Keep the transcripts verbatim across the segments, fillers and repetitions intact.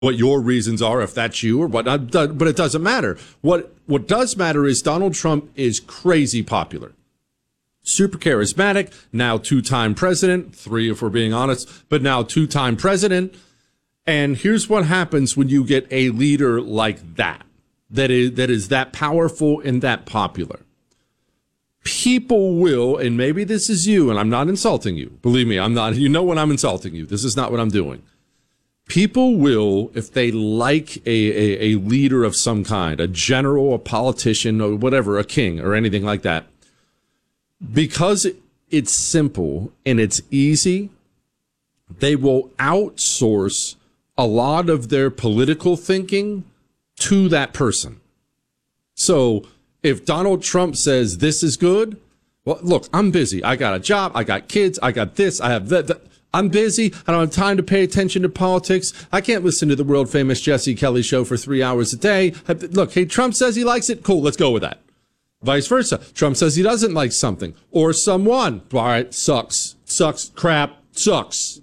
what your reasons are, if that's you or what, but it doesn't matter. What what does matter is Donald Trump is crazy popular, super charismatic, now two-time president, three if we're being honest, but now two-time president. And here's what happens when you get a leader like that, that is that is that powerful and that popular. People will, and maybe this is you, and I'm not insulting you. Believe me, I'm not. You know when I'm insulting you. This is not what I'm doing. People will, if they like a, a, a leader of some kind, a general, a politician, or whatever, a king, or anything like that, because it's simple and it's easy, they will outsource a lot of their political thinking to that person. So if Donald Trump says this is good, well, look, I'm busy. I got a job. I got kids. I got this. I have that. that. I'm busy. I don't have time to pay attention to politics. I can't listen to the world famous Jesse Kelly show for three hours a day. Look, hey, Trump says he likes it. Cool. Let's go with that. Vice versa. Trump says he doesn't like something or someone. All right. Sucks. Sucks. Crap. Sucks.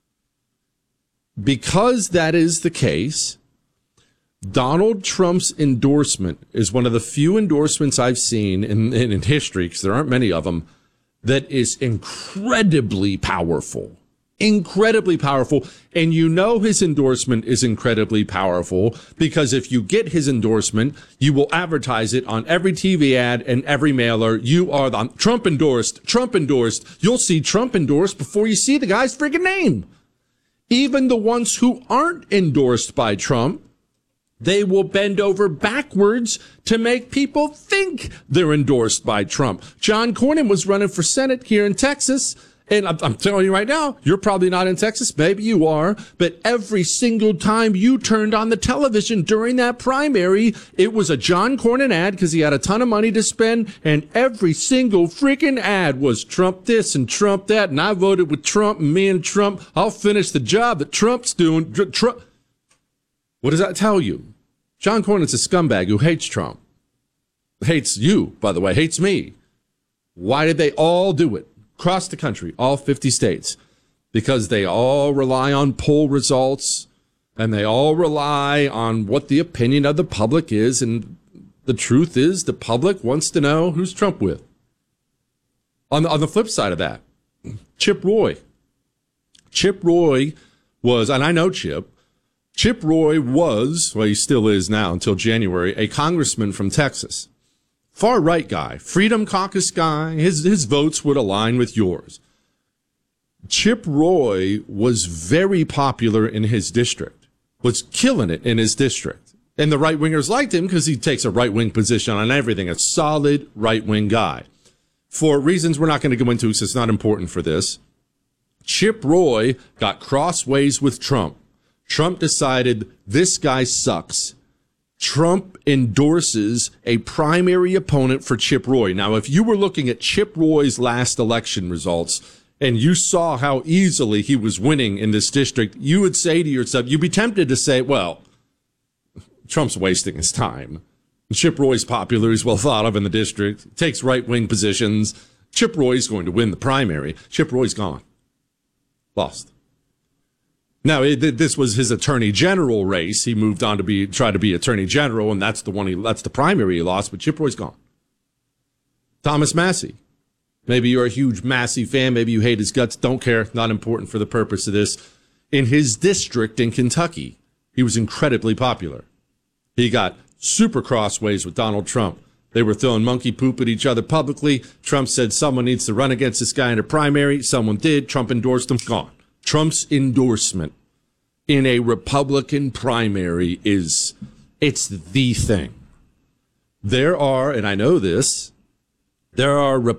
Because that is the case, Donald Trump's endorsement is one of the few endorsements I've seen in, in, in history, because there aren't many of them, that is incredibly powerful. Incredibly powerful. And you know his endorsement is incredibly powerful because if you get his endorsement, you will advertise it on every T V ad and every mailer. You are the Trump endorsed, Trump endorsed. You'll see Trump endorsed before you see the guy's freaking name. Even the ones who aren't endorsed by Trump, they will bend over backwards to make people think they're endorsed by Trump. John Cornyn was running for Senate here in Texas. And I'm, I'm telling you right now, you're probably not in Texas. Maybe you are. But every single time you turned on the television during that primary, it was a John Cornyn ad because he had a ton of money to spend. And every single freaking ad was Trump this and Trump that. And I voted with Trump and me and Trump. I'll finish the job that Trump's doing. Trump. What does that tell you? John Cornyn's a scumbag who hates Trump. Hates you, by the way. Hates me. Why did they all do it? Across the country, all fifty states, because they all rely on poll results and they all rely on what the opinion of the public is. And the truth is the public wants to know who's Trump with. On the, on the flip side of that, Chip Roy. Chip Roy was, and I know Chip, Chip Roy was, well, he still is now until January, a congressman from Texas. Far right guy, Freedom Caucus guy, his his votes would align with yours. Chip Roy was very popular in his district, was killing it in his district. And the right-wingers liked him because he takes a right-wing position on everything, a solid right-wing guy. For reasons we're not going to go into, so it's not important for this, Chip Roy got crossways with Trump. Trump decided this guy sucks. Trump endorses a primary opponent for Chip Roy. Now, if you were looking at Chip Roy's last election results and you saw how easily he was winning in this district, you would say to yourself, you'd be tempted to say, well, Trump's wasting his time. Chip Roy's popular. He's well thought of in the district. Takes right-wing positions. Chip Roy's going to win the primary. Chip Roy's gone. Lost. Now, it, this was his attorney general race. He moved on to be try to be attorney general, and that's the one he that's the primary he lost. But Chip Roy's gone. Thomas Massie. Maybe you're a huge Massie fan. Maybe you hate his guts. Don't care. Not important for the purpose of this. In his district in Kentucky, he was incredibly popular. He got super crossways with Donald Trump. They were throwing monkey poop at each other publicly. Trump said someone needs to run against this guy in a primary. Someone did. Trump endorsed him. Gone. Trump's endorsement in a Republican primary is, it's the thing. There are, and I know this, there are